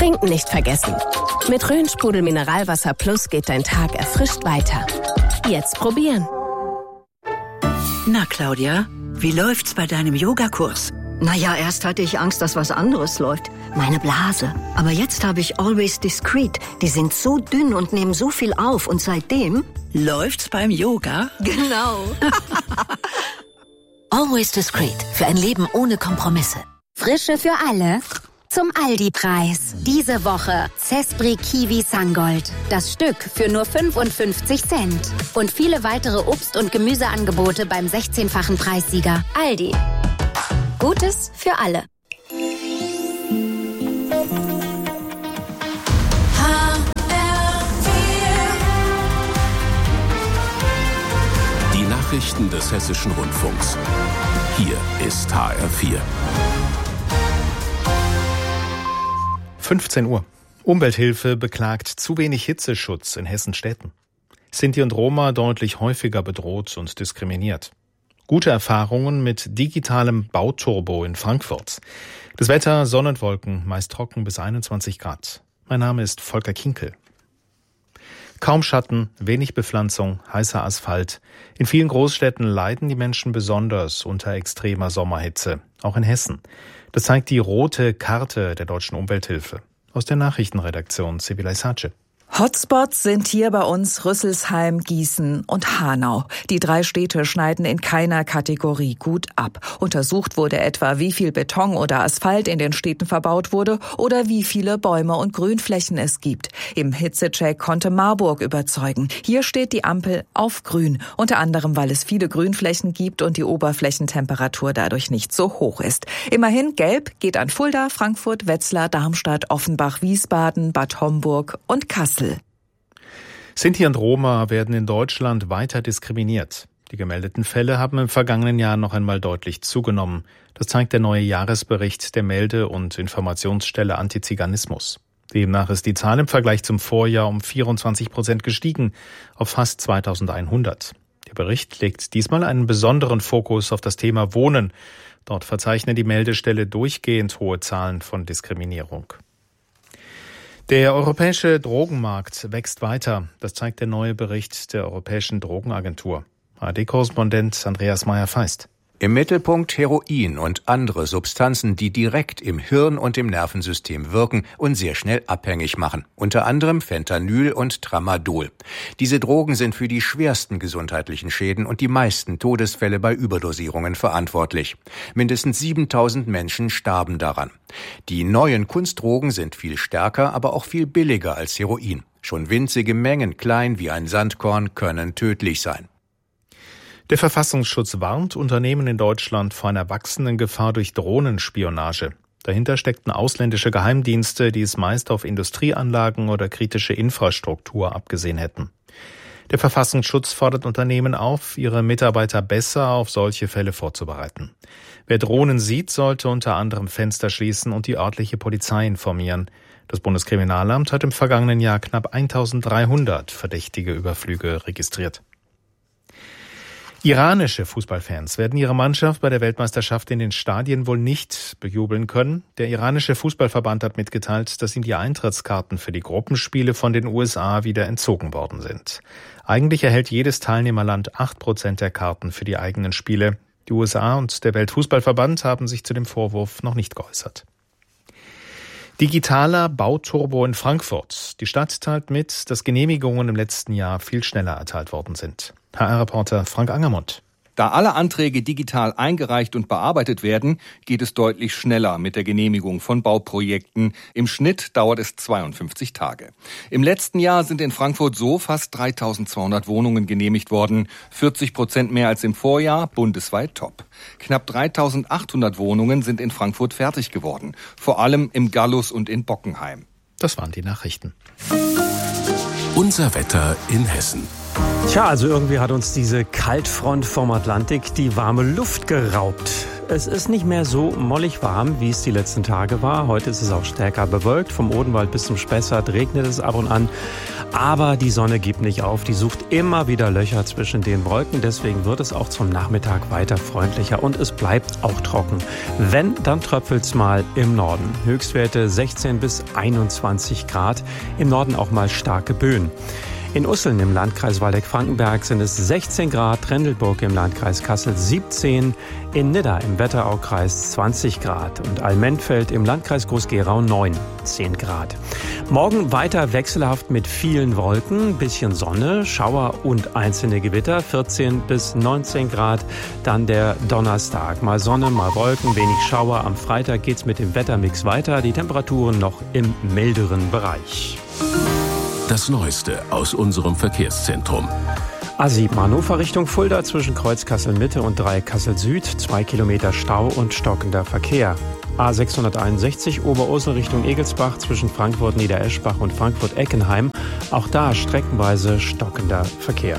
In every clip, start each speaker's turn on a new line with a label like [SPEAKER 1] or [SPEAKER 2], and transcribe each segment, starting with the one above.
[SPEAKER 1] Trinken nicht vergessen. Mit Rhön-Sprudel Mineralwasser Plus geht dein Tag erfrischt weiter. Jetzt probieren.
[SPEAKER 2] Na, Claudia, wie läuft's bei deinem Yogakurs?
[SPEAKER 3] Naja, erst hatte ich Angst, dass was anderes läuft. Meine Blase. Aber jetzt habe ich Always Discreet. Die sind so dünn und nehmen so viel auf. Und seitdem...
[SPEAKER 2] Läuft's beim Yoga?
[SPEAKER 3] Genau.
[SPEAKER 4] Always Discreet. Für ein Leben ohne Kompromisse.
[SPEAKER 5] Frische für alle. Zum Aldi-Preis. Diese Woche Zespri Kiwi Sangold. Das Stück für nur 55 Cent. Und viele weitere Obst- und Gemüseangebote beim 16-fachen Preissieger. Aldi. Gutes für alle.
[SPEAKER 6] Die Nachrichten des Hessischen Rundfunks. Hier ist HR4.
[SPEAKER 7] 15 Uhr. Umwelthilfe beklagt zu wenig Hitzeschutz in Hessen-Städten. Sinti und Roma deutlich häufiger bedroht und diskriminiert. Gute Erfahrungen mit digitalem Bauturbo in Frankfurt. Das Wetter, Sonne und Wolken, meist trocken bis 21 Grad. Mein Name ist Volker Kinkel. Kaum Schatten, wenig Bepflanzung, heißer Asphalt. In vielen Großstädten leiden die Menschen besonders unter extremer Sommerhitze, auch in Hessen. Das zeigt die rote Karte der Deutschen Umwelthilfe. Aus der Nachrichtenredaktion Sibila Isace.
[SPEAKER 8] Hotspots sind hier bei uns Rüsselsheim, Gießen und Hanau. Die 3 Städte schneiden in keiner Kategorie gut ab. Untersucht wurde etwa, wie viel Beton oder Asphalt in den Städten verbaut wurde oder wie viele Bäume und Grünflächen es gibt. Im Hitzecheck konnte Marburg überzeugen. Hier steht die Ampel auf grün, unter anderem, weil es viele Grünflächen gibt und die Oberflächentemperatur dadurch nicht so hoch ist. Immerhin gelb geht an Fulda, Frankfurt, Wetzlar, Darmstadt, Offenbach, Wiesbaden, Bad Homburg und Kassel.
[SPEAKER 7] Sinti und Roma werden in Deutschland weiter diskriminiert. Die gemeldeten Fälle haben im vergangenen Jahr noch einmal deutlich zugenommen. Das zeigt der neue Jahresbericht der Melde- und Informationsstelle Antiziganismus. Demnach ist die Zahl im Vergleich zum Vorjahr um 24% gestiegen, auf fast 2100. Der Bericht legt diesmal einen besonderen Fokus auf das Thema Wohnen. Dort verzeichnet die Meldestelle durchgehend hohe Zahlen von Diskriminierung. Der europäische Drogenmarkt wächst weiter. Das zeigt der neue Bericht der Europäischen Drogenagentur. ARD-Korrespondent Andreas Meyer-Feist.
[SPEAKER 9] Im Mittelpunkt Heroin und andere Substanzen, die direkt im Hirn und im Nervensystem wirken und sehr schnell abhängig machen. Unter anderem Fentanyl und Tramadol. Diese Drogen sind für die schwersten gesundheitlichen Schäden und die meisten Todesfälle bei Überdosierungen verantwortlich. Mindestens 7000 Menschen starben daran. Die neuen Kunstdrogen sind viel stärker, aber auch viel billiger als Heroin. Schon winzige Mengen, klein wie ein Sandkorn, können tödlich sein.
[SPEAKER 7] Der Verfassungsschutz warnt Unternehmen in Deutschland vor einer wachsenden Gefahr durch Drohnenspionage. Dahinter steckten ausländische Geheimdienste, die es meist auf Industrieanlagen oder kritische Infrastruktur abgesehen hätten. Der Verfassungsschutz fordert Unternehmen auf, ihre Mitarbeiter besser auf solche Fälle vorzubereiten. Wer Drohnen sieht, sollte unter anderem Fenster schließen und die örtliche Polizei informieren. Das Bundeskriminalamt hat im vergangenen Jahr knapp 1300 verdächtige Überflüge registriert. Iranische Fußballfans werden ihre Mannschaft bei der Weltmeisterschaft in den Stadien wohl nicht bejubeln können. Der iranische Fußballverband hat mitgeteilt, dass ihm die Eintrittskarten für die Gruppenspiele von den USA wieder entzogen worden sind. Eigentlich erhält jedes Teilnehmerland 8% der Karten für die eigenen Spiele. Die USA und der Weltfußballverband haben sich zu dem Vorwurf noch nicht geäußert. Digitaler Bauturbo in Frankfurt. Die Stadt teilt mit, dass Genehmigungen im letzten Jahr viel schneller erteilt worden sind. HR-Reporter Frank Angermund.
[SPEAKER 10] Da alle Anträge digital eingereicht und bearbeitet werden, geht es deutlich schneller mit der Genehmigung von Bauprojekten. Im Schnitt dauert es 52 Tage. Im letzten Jahr sind in Frankfurt so fast 3200 Wohnungen genehmigt worden. 40% mehr als im Vorjahr, bundesweit top. Knapp 3800 Wohnungen sind in Frankfurt fertig geworden. Vor allem im Gallus und in Bockenheim.
[SPEAKER 7] Das waren die Nachrichten.
[SPEAKER 6] Unser Wetter in Hessen.
[SPEAKER 11] Tja, also irgendwie hat uns diese Kaltfront vom Atlantik die warme Luft geraubt. Es ist nicht mehr so mollig warm, wie es die letzten Tage war. Heute ist es auch stärker bewölkt. Vom Odenwald bis zum Spessart regnet es ab und an. Aber die Sonne gibt nicht auf. Die sucht immer wieder Löcher zwischen den Wolken. Deswegen wird es auch zum Nachmittag weiter freundlicher. Und es bleibt auch trocken. Wenn, dann tröpfelt's mal im Norden. Höchstwerte 16 bis 21 Grad. Im Norden auch mal starke Böen. In Usseln im Landkreis Waldeck-Frankenberg sind es 16 Grad, Trendelburg im Landkreis Kassel 17, in Nidda im Wetteraukreis 20 Grad und Allmentfeld im Landkreis Groß-Gerau 10 Grad. Morgen weiter wechselhaft mit vielen Wolken, bisschen Sonne, Schauer und einzelne Gewitter, 14 bis 19 Grad. Dann der Donnerstag, mal Sonne, mal Wolken, wenig Schauer. Am Freitag geht's mit dem Wettermix weiter, die Temperaturen noch im milderen Bereich.
[SPEAKER 6] Das Neueste aus unserem Verkehrszentrum.
[SPEAKER 11] A7 Hannover Richtung Fulda zwischen Kreuz Kassel-Mitte und Dreieck Kassel-Süd. 2 Kilometer Stau und stockender Verkehr. A661 Oberursel Richtung Egelsbach zwischen Frankfurt-Niedereschbach und Frankfurt-Eckenheim. Auch da streckenweise stockender Verkehr.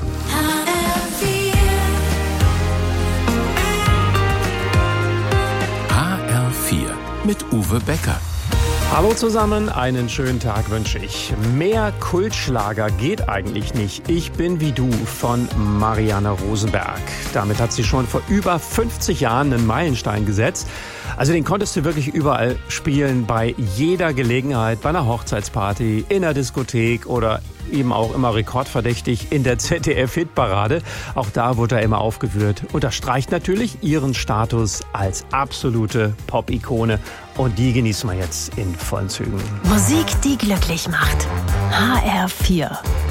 [SPEAKER 6] HR4 mit Uwe Becker.
[SPEAKER 11] Hallo zusammen, einen schönen Tag wünsche ich. Mehr Kultschlager geht eigentlich nicht. Ich bin wie du von Marianne Rosenberg. Damit hat sie schon vor über 50 Jahren einen Meilenstein gesetzt. Also den konntest du wirklich überall spielen, bei jeder Gelegenheit, bei einer Hochzeitsparty, in der Diskothek oder eben auch immer rekordverdächtig in der ZDF-Hitparade. Auch da wurde er immer aufgeführt. Unterstreicht natürlich ihren Status als absolute Pop-Ikone. Und die genießen wir jetzt in vollen Zügen.
[SPEAKER 12] Musik, die glücklich macht. HR4.